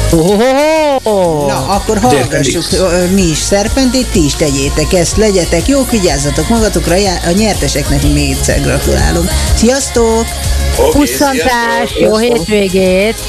Na, akkor hallgassuk mi is Szerpentét, ti is tegyétek ezt, legyetek jók, vigyázzatok magatokra, a nyerteseknek még egyszer gratulálunk. Sziasztok! Okay, Pusszantás, jó hétvégét!